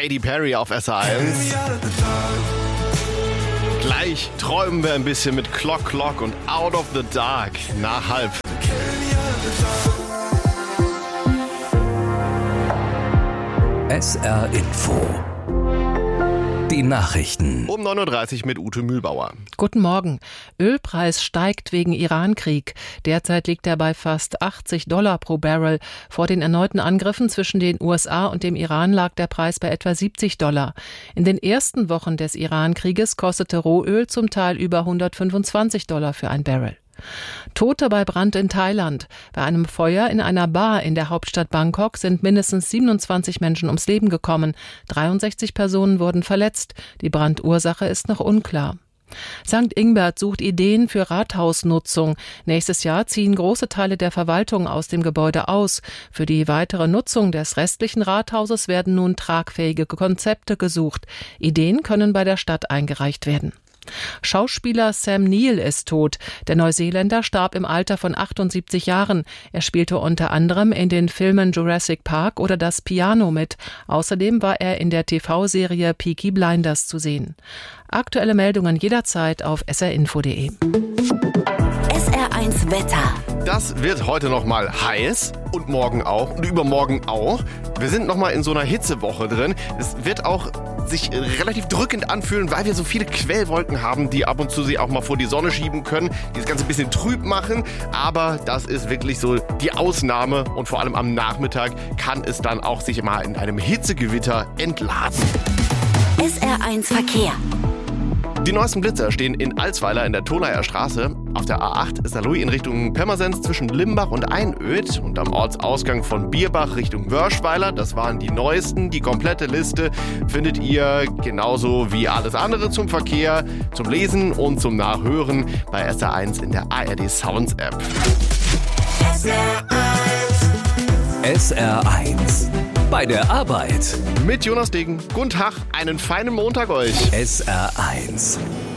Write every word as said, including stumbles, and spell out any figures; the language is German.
Katy Perry auf S R eins. Gleich träumen wir ein bisschen mit Clock Clock und Out of the Dark nach halb. S R Info. Die Nachrichten. Um neun Uhr dreißig mit Ute Mühlbauer. Guten Morgen. Ölpreis steigt wegen Irankrieg. Derzeit liegt er bei fast achtzig Dollar pro Barrel. Vor den erneuten Angriffen zwischen den U S A und dem Iran lag der Preis bei etwa siebzig Dollar. In den ersten Wochen des Irankrieges kostete Rohöl zum Teil über hundertfünfundzwanzig Dollar für ein Barrel. Tote bei Brand in Thailand. Bei einem Feuer in einer Bar in der Hauptstadt Bangkok sind mindestens siebenundzwanzig Menschen ums Leben gekommen. dreiundsechzig Personen wurden verletzt. Die Brandursache ist noch unklar. Sankt Ingbert sucht Ideen für Rathausnutzung. Nächstes Jahr ziehen große Teile der Verwaltung aus dem Gebäude aus. Für die weitere Nutzung des restlichen Rathauses werden nun tragfähige Konzepte gesucht. Ideen können bei der Stadt eingereicht werden. Schauspieler Sam Neill ist tot. Der Neuseeländer starb im Alter von achtundsiebzig Jahren. Er spielte unter anderem in den Filmen Jurassic Park oder Das Piano mit. Außerdem war er in der T V-Serie Peaky Blinders zu sehen. Aktuelle Meldungen jederzeit auf s r info punkt d e. S R eins Wetter. Das wird heute noch mal heiß und morgen auch und übermorgen auch. Wir sind noch mal in so einer Hitzewoche drin. Es wird auch sich relativ drückend anfühlen, weil wir so viele Quellwolken haben, die ab und zu sie auch mal vor die Sonne schieben können, die das Ganze ein bisschen trüb machen. Aber das ist wirklich so die Ausnahme und vor allem am Nachmittag kann es dann auch sich mal in einem Hitzegewitter entladen. S R eins Verkehr. Die neuesten Blitzer stehen in Alsweiler in der Tolaer Straße. Auf der A acht ist Louis in Richtung Pirmasens zwischen Limbach und Einöd und am Ortsausgang von Bierbach Richtung Wörschweiler. Das waren die neuesten. Die komplette Liste findet ihr genauso wie alles andere zum Verkehr, zum Lesen und zum Nachhören bei S R eins in der A R D Sounds App. S R eins. S R eins. Bei der Arbeit. Mit Jonas Degen. Guten Tag, einen feinen Montag euch. S R eins.